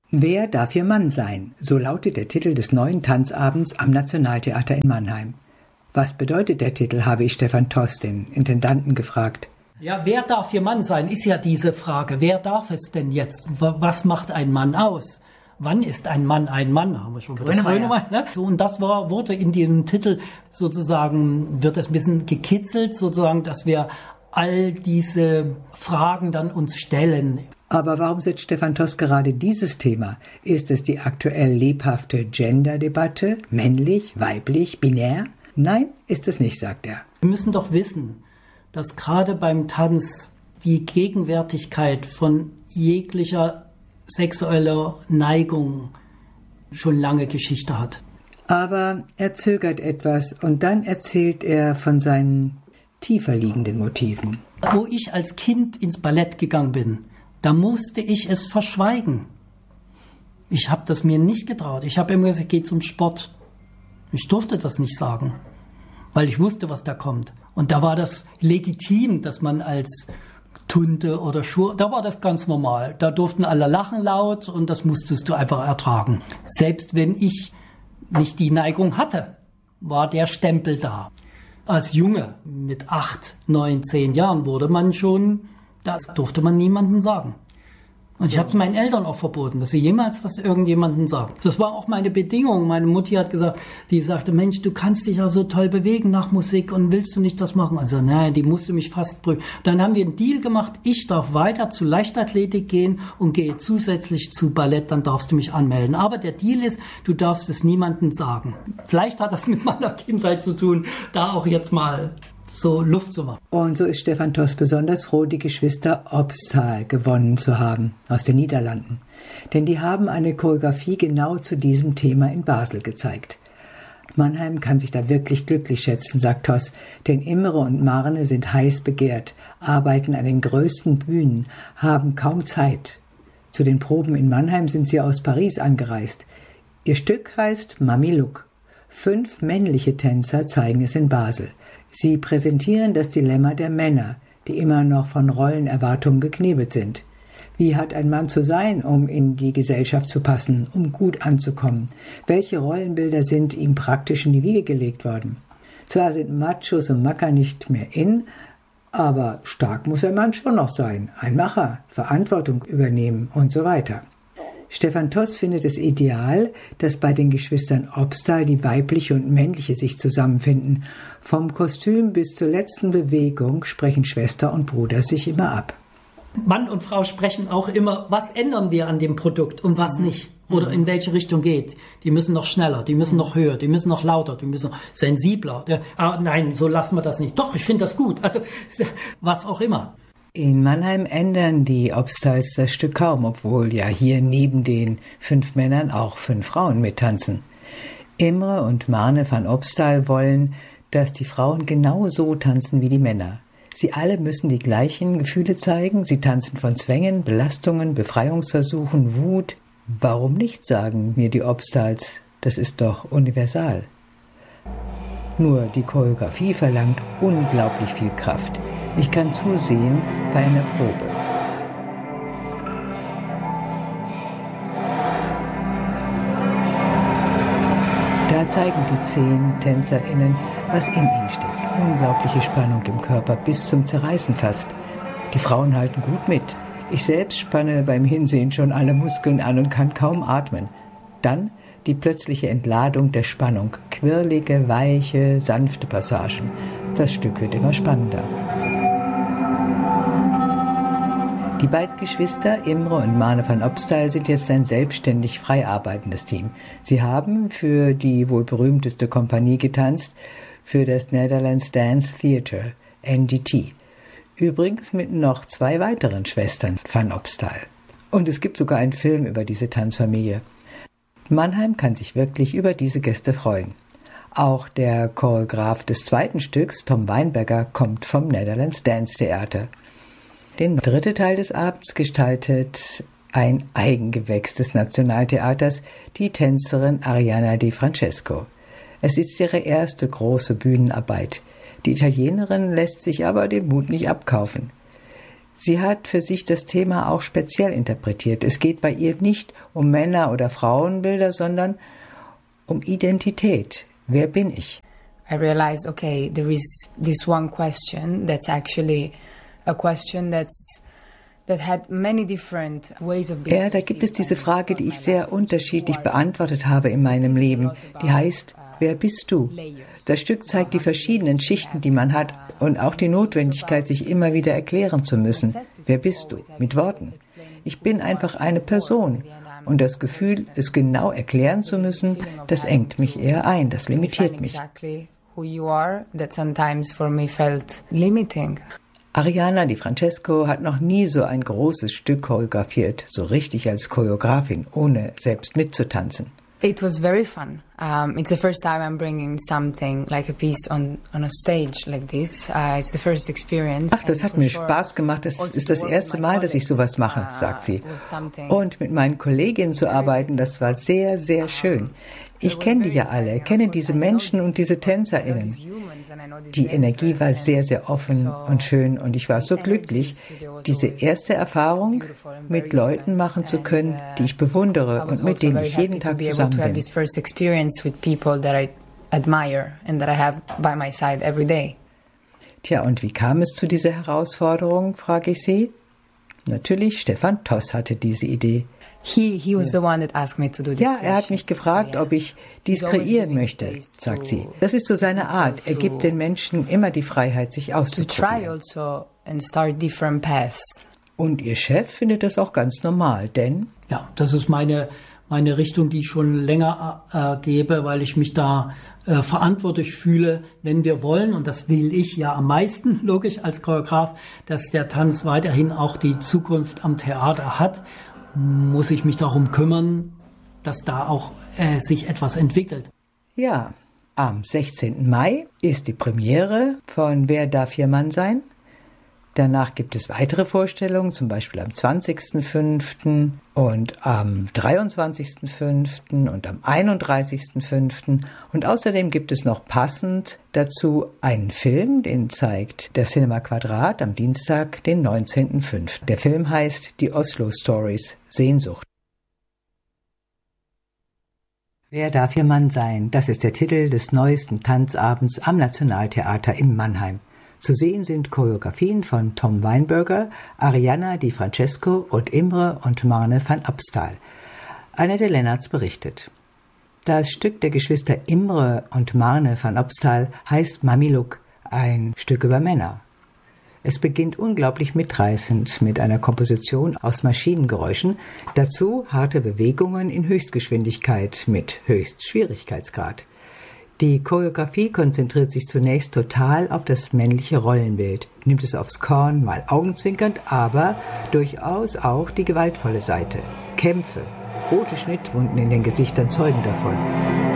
Wer darf Ihr Mann sein? So lautet der Titel des neuen Tanzabends am Nationaltheater in Mannheim. Was bedeutet der Titel, habe ich Stefan Toss, den Intendanten, gefragt. Ja, wer darf Ihr Mann sein, ist ja diese Frage. Wer darf es denn jetzt? Was macht ein Mann aus? Wann ist ein Mann ein Mann? Haben wir schon wieder Grönemeyer, ne? So, und das wurde in dem Titel sozusagen, wird es ein bisschen gekitzelt, sozusagen, dass wir all diese Fragen dann uns stellen. Aber warum setzt Stefan Toss gerade dieses Thema? Ist es die aktuell lebhafte Gender-Debatte? Männlich, weiblich, binär? Nein, ist es nicht, sagt er. Wir müssen doch wissen, dass gerade beim Tanz die Gegenwärtigkeit von jeglicher sexueller Neigung schon lange Geschichte hat. Aber er zögert etwas und dann erzählt er von seinen tiefer liegenden Motiven. Wo ich als Kind ins Ballett gegangen bin, da musste ich es verschweigen. Ich habe das mir nicht getraut. Ich habe immer gesagt, ich gehe zum Sport. Ich durfte das nicht sagen, weil ich wusste, was da kommt. Und da war das legitim, dass man als Tunte oder Schur, da war das ganz normal. Da durften alle lachen laut und das musstest du einfach ertragen. Selbst wenn ich nicht die Neigung hatte, war der Stempel da. Als Junge mit 8, 9, 10 Jahren wurde man schon, das durfte man niemandem sagen. Und ich habe es meinen Eltern auch verboten, dass sie jemals das irgendjemandem sagen. Das war auch meine Bedingung. Meine Mutti hat gesagt, die sagte, Mensch, du kannst dich ja so toll bewegen nach Musik und willst du nicht das machen? Also nein, die musste mich fast prügeln. Dann haben wir einen Deal gemacht, ich darf weiter zu Leichtathletik gehen und gehe zusätzlich zu Ballett, dann darfst du mich anmelden. Aber der Deal ist, du darfst es niemandem sagen. Vielleicht hat das mit meiner Kindheit zu tun, da auch jetzt mal so Luft zu machen. Und so ist Stefan Toss besonders froh, die Geschwister Obstal gewonnen zu haben aus den Niederlanden. Denn die haben eine Choreografie genau zu diesem Thema in Basel gezeigt. Mannheim kann sich da wirklich glücklich schätzen, sagt Toss, denn Imre und Marne sind heiß begehrt, arbeiten an den größten Bühnen, haben kaum Zeit. Zu den Proben in Mannheim sind sie aus Paris angereist. Ihr Stück heißt Mami Look. 5 männliche Tänzer zeigen es in Basel. Sie präsentieren das Dilemma der Männer, die immer noch von Rollenerwartungen geknebelt sind. Wie hat ein Mann zu sein, um in die Gesellschaft zu passen, um gut anzukommen? Welche Rollenbilder sind ihm praktisch in die Wiege gelegt worden? Zwar sind Machos und Macker nicht mehr in, aber stark muss ein Mann schon noch sein. Ein Macher, Verantwortung übernehmen und so weiter. Stefan Toss findet es ideal, dass bei den Geschwistern Obstal die weibliche und männliche sich zusammenfinden. Vom Kostüm bis zur letzten Bewegung sprechen Schwester und Bruder sich immer ab. Mann und Frau sprechen auch immer, was ändern wir an dem Produkt und was nicht. Oder in welche Richtung geht. Die müssen noch schneller, die müssen noch höher, die müssen noch lauter, die müssen noch sensibler. Nein, so lassen wir das nicht. Doch, ich finde das gut. Also, was auch immer. In Mannheim ändern die Obstals das Stück kaum, obwohl ja hier neben den 5 Männern auch 5 Frauen mittanzen. Imre und Marne van Obstal wollen, dass die Frauen genau so tanzen wie die Männer. Sie alle müssen die gleichen Gefühle zeigen. Sie tanzen von Zwängen, Belastungen, Befreiungsversuchen, Wut. Warum nicht, sagen mir die Obstals, das ist doch universal. Nur die Choreografie verlangt unglaublich viel Kraft. Ich kann zusehen bei einer Probe. Da zeigen die 10 TänzerInnen, was in ihnen steckt. Unglaubliche Spannung im Körper, bis zum Zerreißen fast. Die Frauen halten gut mit. Ich selbst spanne beim Hinsehen schon alle Muskeln an und kann kaum atmen. Dann die plötzliche Entladung der Spannung. Quirlige, weiche, sanfte Passagen. Das Stück wird immer spannender. Die beiden Geschwister, Imre und Marne van Obstal, sind jetzt ein selbstständig frei arbeitendes Team. Sie haben für die wohl berühmteste Kompanie getanzt, für das Netherlands Dance Theatre, NDT. Übrigens mit noch 2 weiteren Schwestern van Obstal. Und es gibt sogar einen Film über diese Tanzfamilie. Mannheim kann sich wirklich über diese Gäste freuen. Auch der Choreograf des zweiten Stücks, Tom Weinberger, kommt vom Netherlands Dance Theater. Den 3. Teil des Abends gestaltet ein Eigengewächs des Nationaltheaters, die Tänzerin Arianna Di Francesco. Es ist ihre erste große Bühnenarbeit. Die Italienerin lässt sich aber den Mut nicht abkaufen. Sie hat für sich das Thema auch speziell interpretiert. Es geht bei ihr nicht um Männer- oder Frauenbilder, sondern um Identität. Wer bin ich? I realized, okay, there is this one question that's actually a question that had many different ways of being. Ja, da gibt es diese Frage, die ich sehr unterschiedlich beantwortet habe in meinem Leben. Die heißt, wer bist du? Das Stück zeigt die verschiedenen Schichten, die man hat und auch die Notwendigkeit, sich immer wieder erklären zu müssen. Wer bist du? Mit Worten. Ich bin einfach eine Person. Und das Gefühl, es genau erklären zu müssen, das engt mich eher ein, das limitiert mich. Arianna Di Francesco hat noch nie so ein großes Stück choreografiert, so richtig als Choreografin, ohne selbst mitzutanzen. It was very fun. It's the first time I'm bringing something like a piece on a stage like this. It's the first experience. Ach, das hat mir Spaß gemacht. Das ist das erste Mal, dass ich sowas mache, sagt sie. Und mit meinen Kolleginnen zu arbeiten, das war sehr, sehr schön. Ich kenne die ja alle, kenne diese Menschen und diese TänzerInnen. Die Energie war sehr, sehr offen und schön und ich war so glücklich, diese erste Erfahrung mit Leuten machen zu können, die ich bewundere und mit denen ich jeden Tag zusammen bin. Tja, und wie kam es zu dieser Herausforderung, frage ich sie. Natürlich, Stefan Toss hatte diese Idee. He was the one that asked me to do this. Ja, er hat mich gefragt, ob ich dies kreieren möchte, sagt sie. Das ist so seine Art. Er gibt den Menschen immer die Freiheit, sich auszuprobieren. Und ihr Chef findet das auch ganz normal, denn... Ja, das ist meine Richtung, die ich schon länger gebe, weil ich mich da verantwortlich fühle, wenn wir wollen, und das will ich ja am meisten, logisch, als Choreograf, dass der Tanz weiterhin auch die Zukunft am Theater hat, muss ich mich darum kümmern, dass da auch sich etwas entwickelt. Ja, am 16. Mai ist die Premiere von Wer darf Ihr Mann sein? Danach gibt es weitere Vorstellungen, zum Beispiel am 20.05. und am 23.05. und am 31.05. Und außerdem gibt es noch passend dazu einen Film, den zeigt der Cinema Quadrat am Dienstag, den 19.05. Der Film heißt Die Oslo Stories, Sehnsucht. Wer darf Ihr Mann sein? Das ist der Titel des neuesten Tanzabends am Nationaltheater in Mannheim. Zu sehen sind Choreografien von Tom Weinberger, Arianna Di Francesco und Imre und Marne van Abstal. Annette Lennartz berichtet. Das Stück der Geschwister Imre und Marne van Abstal heißt Mamiluk, ein Stück über Männer. Es beginnt unglaublich mitreißend mit einer Komposition aus Maschinengeräuschen, dazu harte Bewegungen in Höchstgeschwindigkeit mit Höchstschwierigkeitsgrad. Die Choreografie konzentriert sich zunächst total auf das männliche Rollenbild, nimmt es aufs Korn, mal augenzwinkernd, aber durchaus auch die gewaltvolle Seite. Kämpfe, rote Schnittwunden in den Gesichtern zeugen davon.